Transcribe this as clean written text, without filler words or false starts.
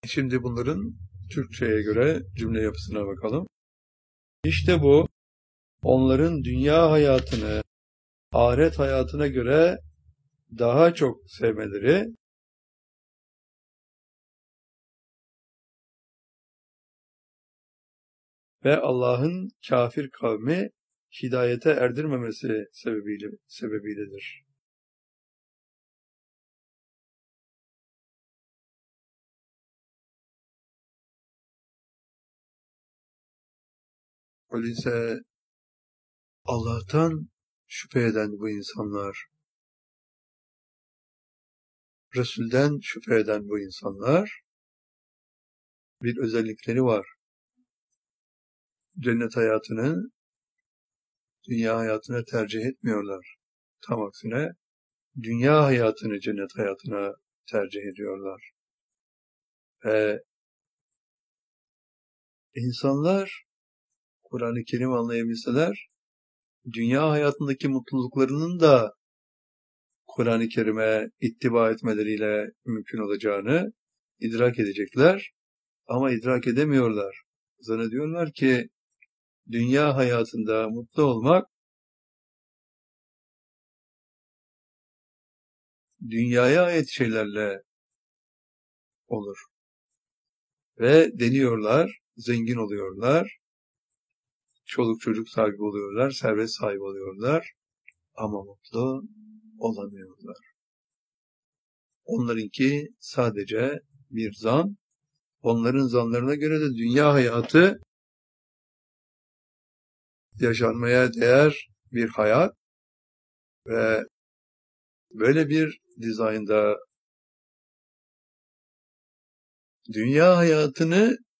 Şimdi bunların Türkçe'ye göre cümle yapısına bakalım. İşte bu, onların dünya hayatını ahiret hayatına göre daha çok sevmeleri ve Allah'ın kafir kavmi hidayete erdirmemesi sebebiyledir. Öyleyse Allah'tan şüphe eden bu insanlar, Resul'den şüphe eden bu insanlar bir özellikleri var. Cennet hayatını dünya hayatına tercih etmiyorlar. Tam aksine dünya hayatını cennet hayatına tercih ediyorlar. Ve insanlar Kur'an-ı Kerim anlayabilseler, dünya hayatındaki mutluluklarının da Kur'an-ı Kerim'e ittiba etmeleriyle mümkün olacağını idrak edecekler. Ama idrak edemiyorlar. Zannediyorlar ki dünya hayatında mutlu olmak, dünyaya ait şeylerle olur. Ve deniyorlar, zengin oluyorlar, çoluk çocuk sahibi oluyorlar, servet sahibi oluyorlar ama mutlu olamıyorlar. Onlarınki sadece bir zan, onların zanlarına göre de dünya hayatı yaşanmaya değer bir hayat ve böyle bir dizaynda dünya hayatını